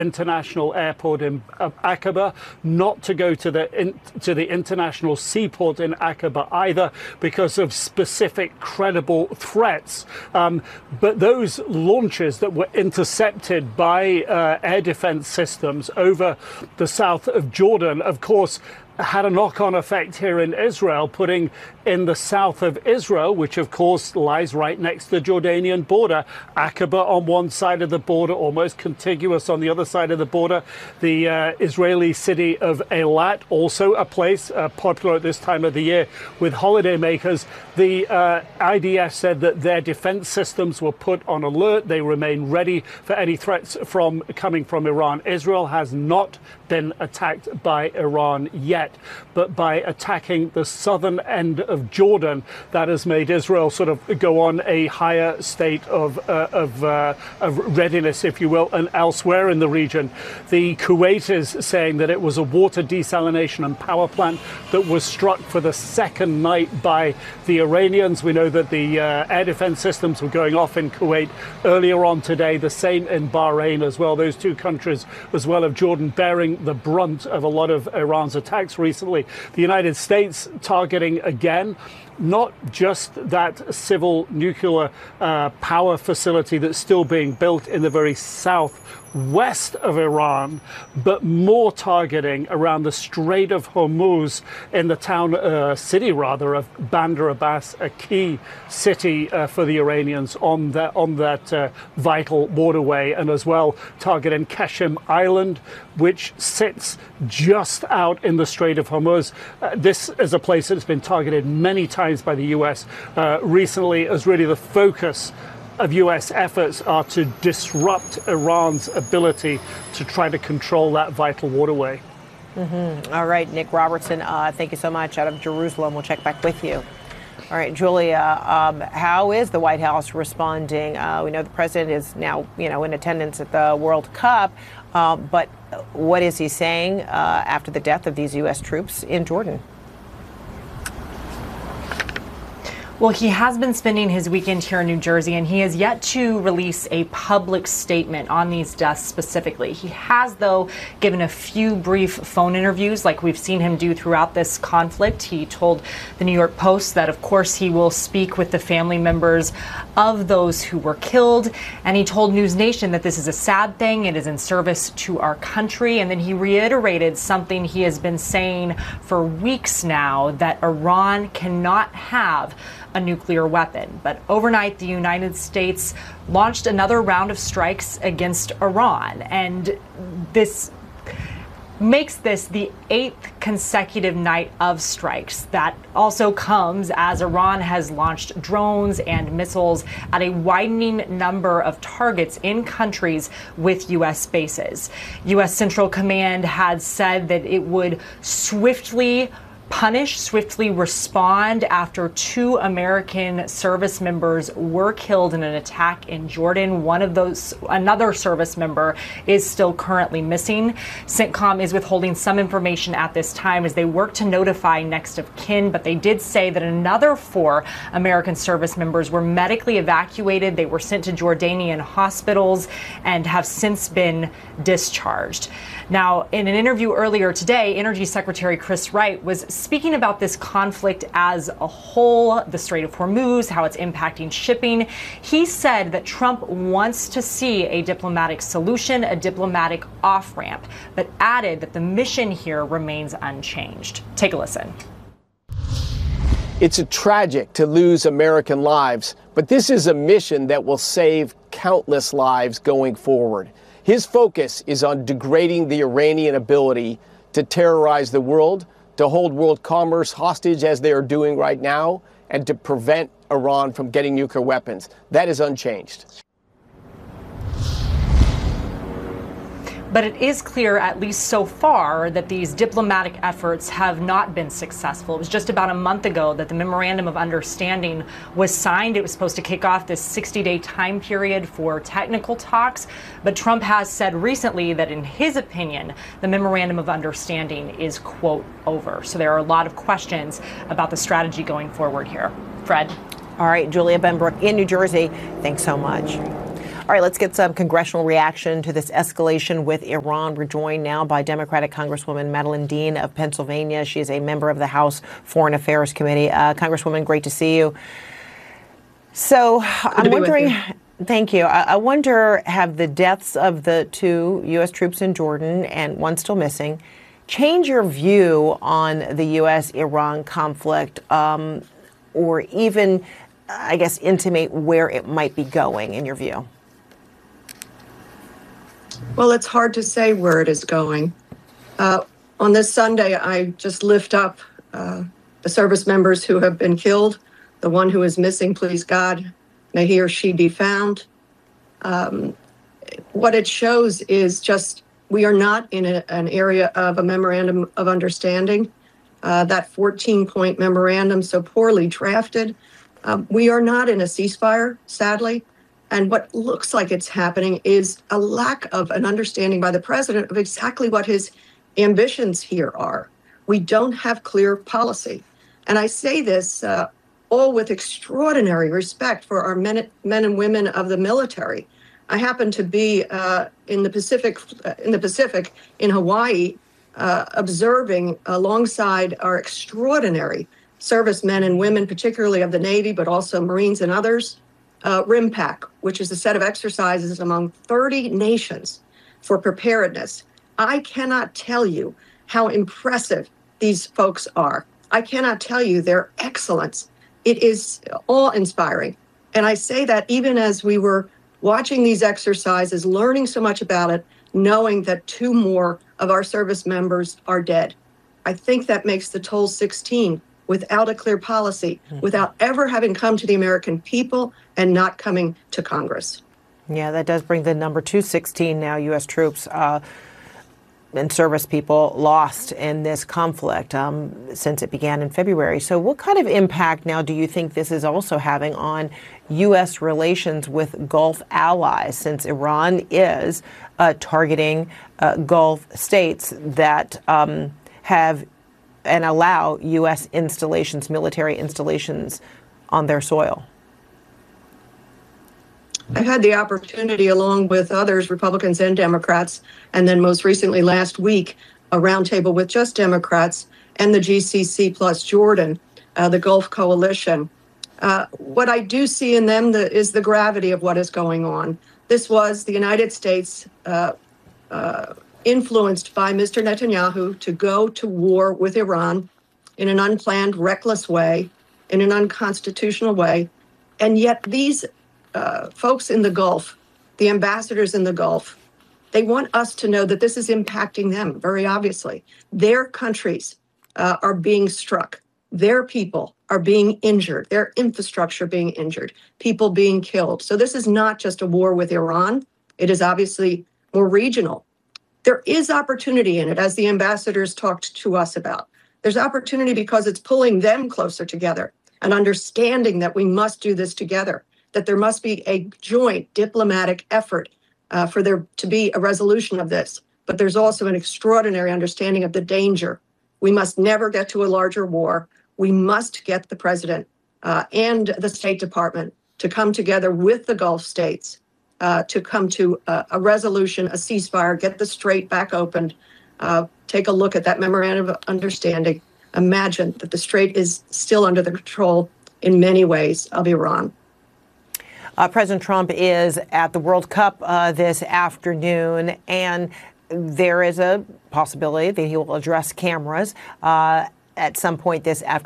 international airport in Aqaba, not to go to the international seaport in Aqaba either because of specific credible threats. But those launches that were intercepted by air defense systems over the south of Jordan, of course, had a knock-on effect here in Israel, putting in the south of Israel, which of course lies right next to the Jordanian border, Aqaba on one side of the border, almost contiguous on the other side of the border, the Israeli city of Eilat, also a place popular at this time of the year with holidaymakers. The IDF said that their defense systems were put on alert. They remain ready for any threats coming from Iran. Israel has not been attacked by Iran yet, but by attacking the southern end of Jordan, that has made Israel sort of go on a higher state of readiness, if you will, and elsewhere in the region. The Kuwait is saying that it was a water desalination and power plant that was struck for the second night by the Iranians. We know that the air defense systems were going off in Kuwait earlier on today, the same in Bahrain as well. Those two countries, as well as Jordan, bearing the brunt of a lot of Iran's attacks recently. The United States targeting again not just that civil nuclear power facility that's still being built in the very southwest of Iran, but more targeting around the Strait of Hormuz in the city of Bandar Abbas, a key city for the Iranians on that vital waterway, and as well targeting Qashem Island, which sits just out in the Strait of Hormuz. This is a place that's been targeted many times by the U.S. Recently, as really the focus of U.S. efforts are to disrupt Iran's ability to try to control that vital waterway. All right, Nick Robertson, thank you so much out of Jerusalem. We'll check back with you. All right, Julia, how is the White House responding? We know the president is now, in attendance at the World Cup, but what is he saying after the death of these U.S. troops in Jordan? Well, he has been spending his weekend here in New Jersey, and he has yet to release a public statement on these deaths specifically. He has, though, given a few brief phone interviews like we've seen him do throughout this conflict. He told the New York Post that, of course, he will speak with the family members of those who were killed. And he told News Nation that this is a sad thing. It is in service to our country. And then he reiterated something he has been saying for weeks now, that Iran cannot have a nuclear weapon. But overnight, the United States launched another round of strikes against Iran. And this makes this the 8th consecutive night of strikes. That also comes as Iran has launched drones and missiles at a widening number of targets in countries with U.S. bases. U.S. Central Command had said that it would swiftly respond after 2 American service members were killed in an attack in Jordan. Another service member is still currently missing. CENTCOM is withholding some information at this time as they work to notify next of kin, but they did say that another 4 American service members were medically evacuated. They were sent to Jordanian hospitals and have since been discharged. Now, in an interview earlier today, Energy Secretary Chris Wright was speaking about this conflict as a whole, the Strait of Hormuz, how it's impacting shipping. He said that Trump wants to see a diplomatic solution, a diplomatic off-ramp, but added that the mission here remains unchanged. Take a listen. It's tragic to lose American lives, but this is a mission that will save countless lives going forward. His focus is on degrading the Iranian ability to terrorize the world, to hold world commerce hostage as they are doing right now, and to prevent Iran from getting nuclear weapons. That is unchanged. But it is clear, at least so far, that these diplomatic efforts have not been successful. It was just about a month ago that the Memorandum of Understanding was signed. It was supposed to kick off this 60-day time period for technical talks. But Trump has said recently that, in his opinion, the Memorandum of Understanding is, quote, over. So there are a lot of questions about the strategy going forward here. Fred? All right, Julia Benbrook in New Jersey, thanks so much. All right, let's get some congressional reaction to this escalation with Iran. We're joined now by Democratic Congresswoman Madeleine Dean of Pennsylvania. She is a member of the House Foreign Affairs Committee. Congresswoman, great to see you. So I'm wondering, thank you. I wonder, have the deaths of the 2 U.S. troops in Jordan and one still missing change your view on the U.S.-Iran conflict, or even, I guess, intimate where it might be going in your view? Well, it's hard to say where it is going. On this Sunday, I just lift up the service members who have been killed. The one who is missing, please God, may he or she be found. What it shows is just we are not in an area of a memorandum of understanding. That 14-point memorandum, so poorly drafted. We are not in a ceasefire, sadly. And what looks like it's happening is a lack of an understanding by the president of exactly what his ambitions here are. We don't have clear policy. And I say this all with extraordinary respect for our men and women of the military. I happen to be in the Pacific in Hawaii, observing alongside our extraordinary servicemen and women, particularly of the Navy, but also Marines and others, RIMPAC, which is a set of exercises among 30 nations for preparedness. I cannot tell you how impressive these folks are. I cannot tell you their excellence. It is awe-inspiring. And I say that even as we were watching these exercises, learning so much about it, knowing that 2 more of our service members are dead. I think that makes the toll 16 without a clear policy, without ever having come to the American people and not coming to Congress. Yeah, that does bring the number to 16 now, U.S. troops and service people lost in this conflict since it began in February. So what kind of impact now do you think this is also having on U.S. relations with Gulf allies, since Iran is targeting Gulf states that have and allow U.S. installations, military installations on their soil? I've had the opportunity, along with others, Republicans and Democrats, and then most recently last week, a roundtable with just Democrats and the GCC plus Jordan, the Gulf Coalition. What I do see in them is the gravity of what is going on. This was the United States influenced by Mr. Netanyahu to go to war with Iran in an unplanned, reckless way, in an unconstitutional way. And yet these folks in the Gulf, the ambassadors in the Gulf, they want us to know that this is impacting them, very obviously. Their countries are being struck. Their people are being injured, their infrastructure being injured, people being killed. So this is not just a war with Iran. It is obviously more regional. There is opportunity in it, as the ambassadors talked to us about. There's opportunity because it's pulling them closer together and understanding that we must do this together, that there must be a joint diplomatic effort for there to be a resolution of this. But there's also an extraordinary understanding of the danger. We must never get to a larger war. We must get the president and the State Department to come together with the Gulf states to come to a resolution, a ceasefire, get the strait back opened, take a look at that memorandum of understanding. Imagine that the strait is still under the control in many ways of Iran. President Trump is at the World Cup this afternoon, and there is a possibility that he will address cameras at some point this afternoon.